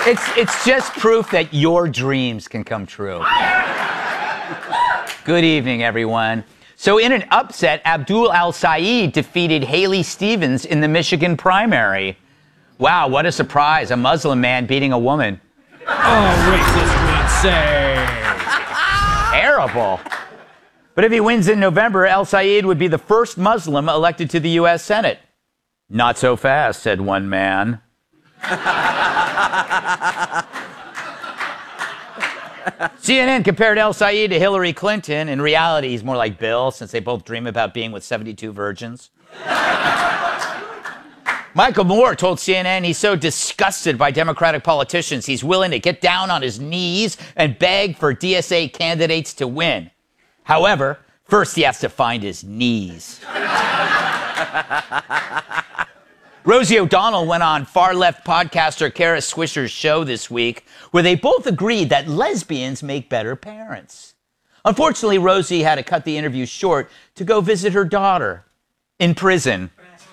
It's just proof that your dreams can come true. Good evening, everyone. So in an upset, Abdul El-Sayed defeated Haley Stevens in the Michigan primary. Wow, what a surprise. A Muslim man beating a woman. Oh, racist would say. Terrible. But if he wins in November, El-Sayed would be the first Muslim elected to the U.S. Senate. Not so fast, said one man. CNN compared El-Sayed to Hillary Clinton. In reality, he's more like Bill, since they both dream about being with 72 virgins. Michael Moore told CNN he's so disgusted by Democratic politicians, he's willing to get down on his knees and beg for DSA candidates to win. However, first he has to find his knees. Rosie O'Donnell went on far-left podcaster Kara Swisher's show this week, where they both agreed that lesbians make better parents. Unfortunately, Rosie had to cut the interview short to go visit her daughter in prison.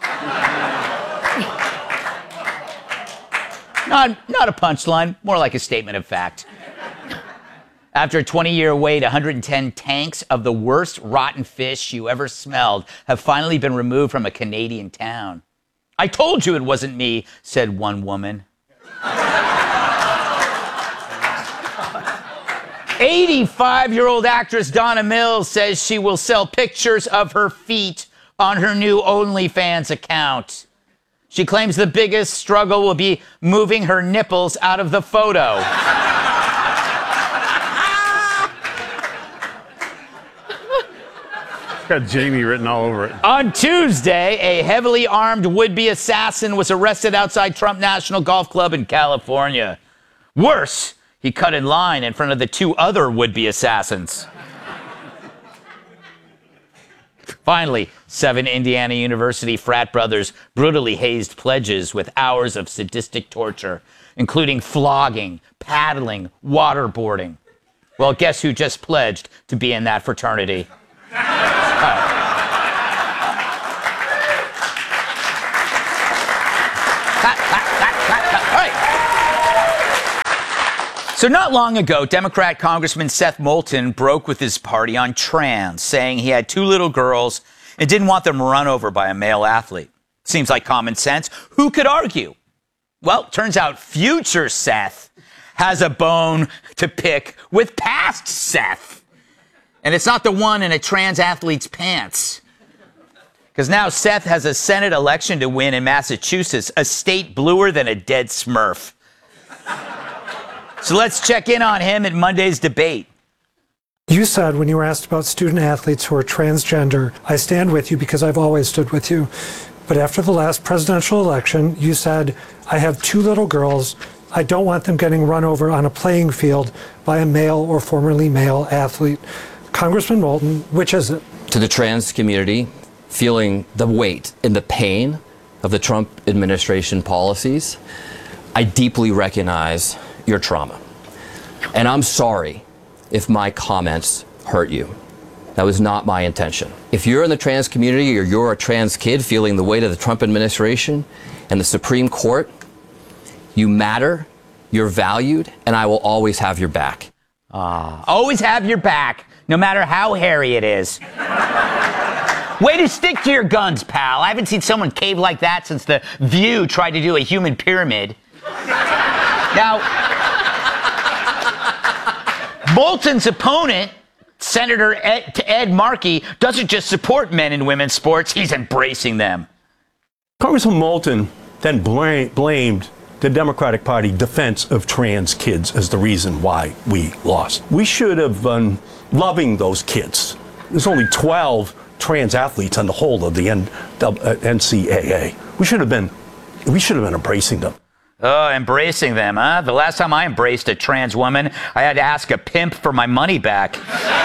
Not a punchline, more like a statement of fact. After a 20-year wait, 110 tanks of the worst rotten fish you ever smelled have finally been removed from a Canadian town. I told you it wasn't me, said one woman. 85-year-old actress Donna Mills says she will sell pictures of her feet on her new OnlyFans account. She claims the biggest struggle will be moving her nipples out of the photo. It's got Jamie written all over it. On Tuesday, a heavily armed would-be assassin was arrested outside Trump National Golf Club in California. Worse, he cut in line in front of the two other would-be assassins. Finally, 7 Indiana University frat brothers brutally hazed pledges with hours of sadistic torture, including flogging, paddling, waterboarding. Well, guess who just pledged to be in that fraternity? So not long ago, Democrat Congressman Seth Moulton broke with his party on trans, saying he had 2 little girls and didn't want them run over by a male athlete. Seems like common sense. Who could argue? Well, turns out future Seth has a bone to pick with past Seth. And it's not the one in a trans athlete's pants. Because now Seth has a Senate election to win in Massachusetts, a state bluer than a dead Smurf. So let's check in on him at Monday's debate. You said when you were asked about student athletes who are transgender, I stand with you because I've always stood with you. But after the last presidential election, you said, I have 2 little girls. I don't want them getting run over on a playing field by a male or formerly male athlete. Congressman Moulton, which is it? To the trans community, feeling the weight and the pain of the Trump administration policies, I deeply recognize your trauma. And I'm sorry if my comments hurt you. That was not my intention. If you're in the trans community or you're a trans kid feeling the weight of the Trump administration and the Supreme Court, you matter, you're valued, and I will always have your back. Always have your back, no matter how hairy it is. Way to stick to your guns, pal. I haven't seen someone cave like that since The View tried to do a human pyramid. Now, Moulton's opponent, Senator Ed Markey, doesn't just support men and women's sports, he's embracing them. Congressman Moulton then blamed the Democratic Party defense of trans kids as the reason why we lost. We should have been loving those kids. There's only 12 trans athletes on the whole of the NCAA. We should have been embracing them. Oh, embracing them, huh? The last time I embraced a trans woman, I had to ask a pimp for my money back.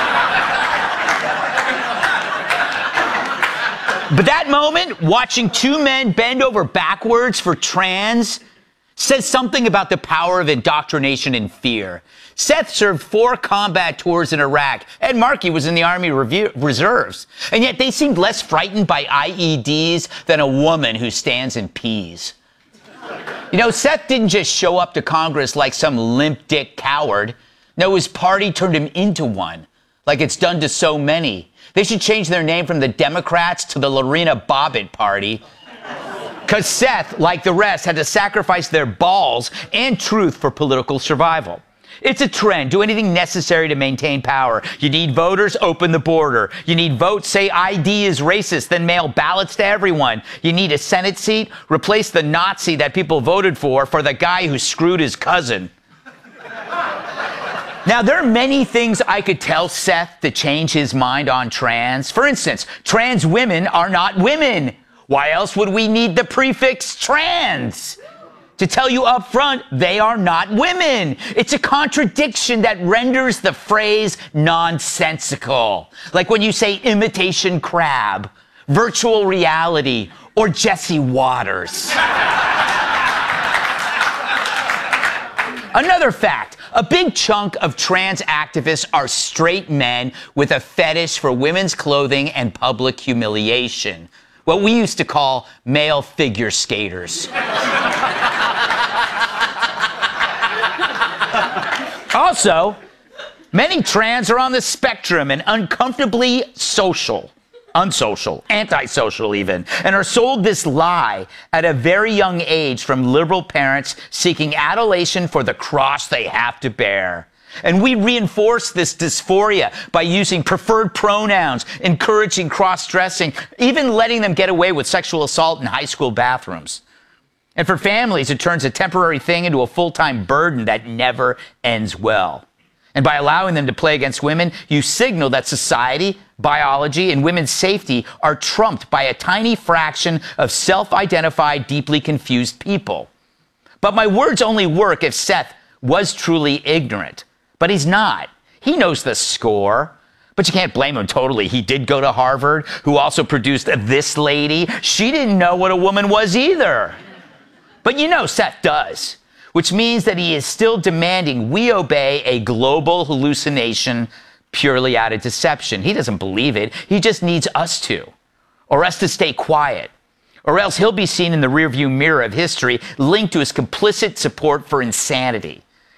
But that moment, watching 2 men bend over backwards for trans, says something about the power of indoctrination and fear. Seth served 4 combat tours in Iraq, and Markey was in the Army Reserves. And yet they seemed less frightened by IEDs than a woman who stands in peas. You know, Seth didn't just show up to Congress like some limp dick coward. No, his party turned him into one, like it's done to so many. They should change their name from the Democrats to the Lorena Bobbitt Party. Because Seth, like the rest, had to sacrifice their balls and truth for political survival. It's a trend. Do anything necessary to maintain power. You need voters, open the border. You need votes, say ID is racist, then mail ballots to everyone. You need a Senate seat, replace the Nazi that people voted for the guy who screwed his cousin. Now, there are many things I could tell Seth to change his mind on trans. For instance, trans women are not women. Why else would we need the prefix trans? To tell you up front, they are not women. It's a contradiction that renders the phrase nonsensical. Like when you say imitation crab, virtual reality, or Jesse Waters. Another fact, a big chunk of trans activists are straight men with a fetish for women's clothing and public humiliation. What we used to call male figure skaters. Also, many trans are on the spectrum and uncomfortably unsocial, antisocial even, and are sold this lie at a very young age from liberal parents seeking adulation for the cross they have to bear. And we reinforce this dysphoria by using preferred pronouns, encouraging cross-dressing, even letting them get away with sexual assault in high school bathrooms. And for families, it turns a temporary thing into a full-time burden that never ends well. And by allowing them to play against women, you signal that society, biology, and women's safety are trumped by a tiny fraction of self-identified, deeply confused people. But my words only work if Seth was truly ignorant. But he's not. He knows the score. But you can't blame him totally. He did go to Harvard, who also produced this lady. She didn't know what a woman was either. But you know Seth does, which means that he is still demanding we obey a global hallucination purely out of deception. He doesn't believe it. He just needs us to, or us to stay quiet, or else he'll be seen in the rearview mirror of history linked to his complicit support for insanity.